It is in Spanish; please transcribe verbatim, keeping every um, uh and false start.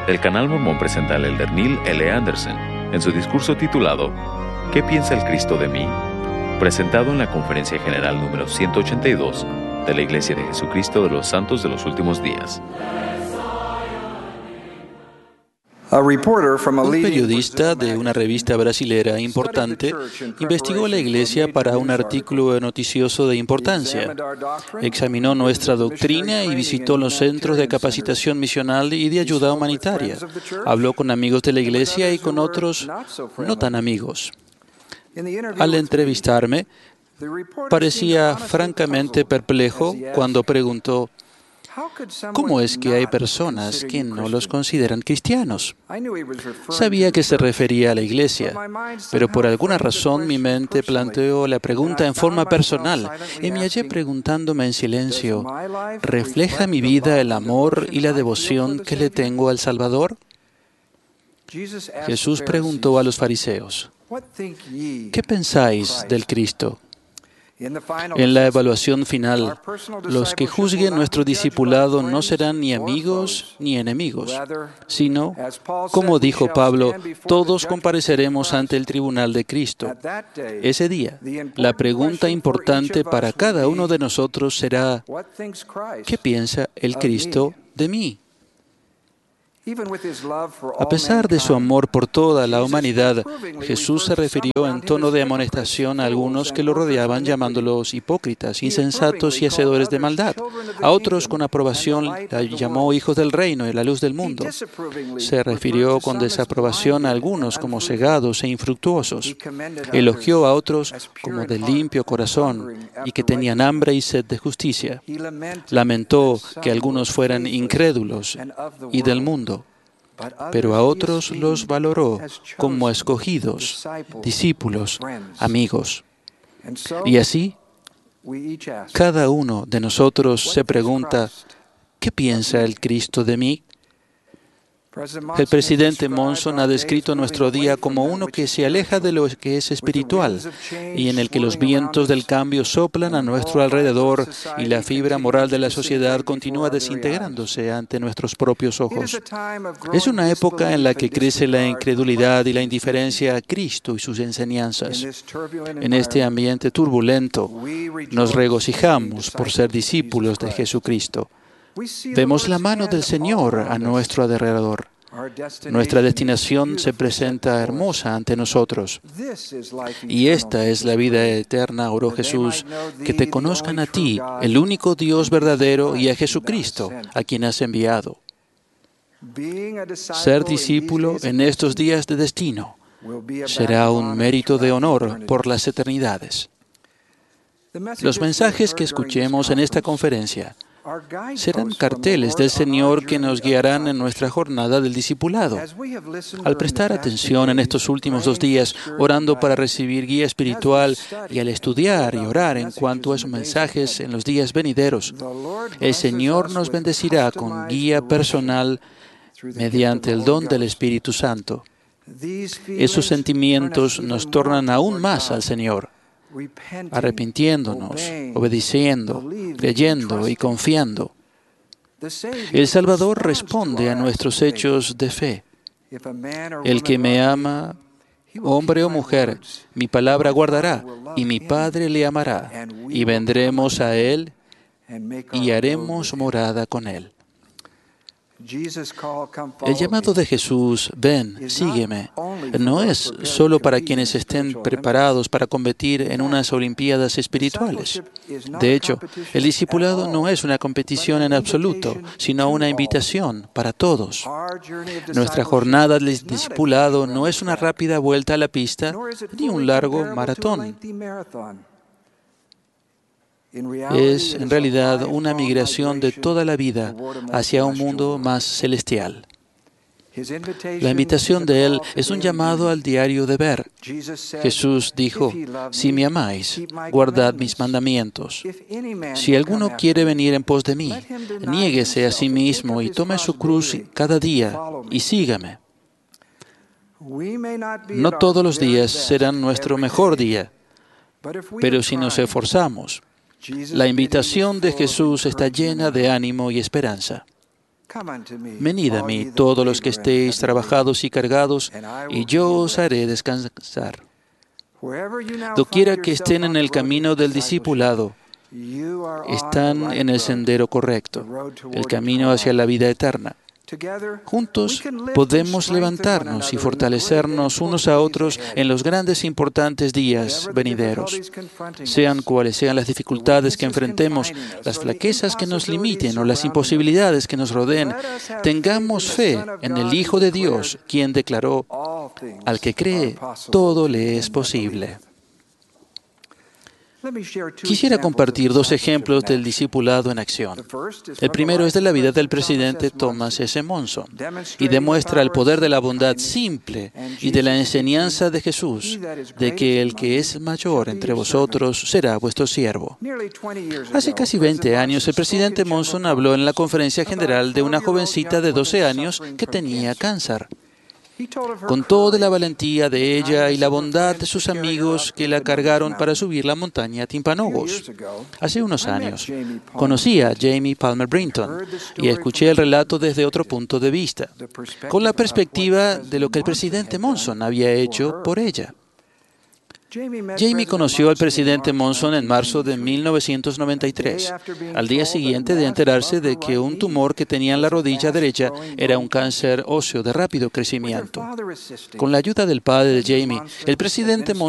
El canal Mormón presenta al elder Neil L. Anderson en su discurso titulado ¿Qué piensa el Cristo de mí?, presentado en la Conferencia General número ciento ochenta y dos de la Iglesia de Jesucristo de los Santos de los Últimos Días. Un periodista de una revista brasilera importante investigó la Iglesia para un artículo noticioso de importancia. Examinó nuestra doctrina y visitó los centros de capacitación misional y de ayuda humanitaria. Habló con amigos de la Iglesia y con otros no tan amigos. Al entrevistarme, parecía francamente perplejo cuando preguntó: ¿cómo es que hay personas que no los consideran cristianos? Sabía que se refería a la Iglesia, pero por alguna razón mi mente planteó la pregunta en forma personal y me hallé preguntándome en silencio: ¿refleja mi vida el amor y la devoción que le tengo al Salvador? Jesús preguntó a los fariseos: ¿qué pensáis del Cristo? En la evaluación final, los que juzguen nuestro discipulado no serán ni amigos ni enemigos, sino, como dijo Pablo, todos compareceremos ante el tribunal de Cristo. Ese día, la pregunta importante para cada uno de nosotros será: ¿qué piensa el Cristo de mí? A pesar de su amor por toda la humanidad, Jesús se refirió en tono de amonestación a algunos que lo rodeaban, llamándolos hipócritas, insensatos y hacedores de maldad. A otros, con aprobación, llamó hijos del reino y la luz del mundo. Se refirió con desaprobación a algunos como cegados e infructuosos. Elogió a otros como de limpio corazón y que tenían hambre y sed de justicia. Lamentó que algunos fueran incrédulos y del mundo, pero a otros los valoró como escogidos, discípulos, amigos. Y así, cada uno de nosotros se pregunta: ¿qué piensa el Cristo de mí? El presidente Monson ha descrito nuestro día como uno que se aleja de lo que es espiritual y en el que los vientos del cambio soplan a nuestro alrededor y la fibra moral de la sociedad continúa desintegrándose ante nuestros propios ojos. Es una época en la que crece la incredulidad y la indiferencia a Cristo y sus enseñanzas. En este ambiente turbulento, nos regocijamos por ser discípulos de Jesucristo. Vemos la mano del Señor a nuestro alrededor. Nuestra destinación se presenta hermosa ante nosotros. Y esta es la vida eterna, oró Jesús, que te conozcan a ti, el único Dios verdadero, y a Jesucristo, a quien has enviado. Ser discípulo en estos días de destino será un mérito de honor por las eternidades. Los mensajes que escuchemos en esta conferencia serán carteles del Señor que nos guiarán en nuestra jornada del discipulado. Al prestar atención en estos últimos dos días, orando para recibir guía espiritual y al estudiar y orar en cuanto a sus mensajes en los días venideros, el Señor nos bendecirá con guía personal mediante el don del Espíritu Santo. Esos sentimientos nos tornan aún más al Señor, arrepintiéndonos, obedeciendo, creyendo y confiando. El Salvador responde a nuestros hechos de fe. El que me ama, hombre o mujer, mi palabra guardará, y mi Padre le amará, y vendremos a Él y haremos morada con Él. El llamado de Jesús, ven, sígueme, no es solo para quienes estén preparados para competir en unas Olimpiadas espirituales. De hecho, el discipulado no es una competición en absoluto, sino una invitación para todos. Nuestra jornada de discipulado no es una rápida vuelta a la pista ni un largo maratón. Es, en realidad, una migración de toda la vida hacia un mundo más celestial. La invitación de Él es un llamado al diario deber. Jesús dijo: si me amáis, guardad mis mandamientos. Si alguno quiere venir en pos de mí, niéguese a sí mismo y tome su cruz cada día y sígame. No todos los días serán nuestro mejor día, pero si nos esforzamos, la invitación de Jesús está llena de ánimo y esperanza. Venid a mí, todos los que estéis trabajados y cargados, y yo os haré descansar. Doquiera que estén en el camino del discipulado, están en el sendero correcto, el camino hacia la vida eterna. Juntos podemos levantarnos y fortalecernos unos a otros en los grandes e importantes días venideros. Sean cuales sean las dificultades que enfrentemos, las flaquezas que nos limiten o las imposibilidades que nos rodeen, tengamos fe en el Hijo de Dios, quien declaró: al que cree, todo le es posible. Quisiera compartir dos ejemplos del discipulado en acción. El primero es de la vida del presidente Thomas S. Monson y demuestra el poder de la bondad simple y de la enseñanza de Jesús, de que el que es mayor entre vosotros será vuestro siervo. Hace casi veinte años, el presidente Monson habló en la conferencia general de una jovencita de doce años que tenía cáncer. Contó de la valentía de ella y la bondad de sus amigos que la cargaron para subir la montaña Timpanogos. Hace unos años conocí a Jamie Palmer Brinton y escuché el relato desde otro punto de vista, con la perspectiva de lo que el presidente Monson había hecho por ella. Jamie conoció al presidente Monson en marzo de mil novecientos noventa y tres, al día siguiente de enterarse de que un tumor que tenía en la rodilla derecha era un cáncer óseo de rápido crecimiento. Con la ayuda del padre de Jamie, el presidente Monson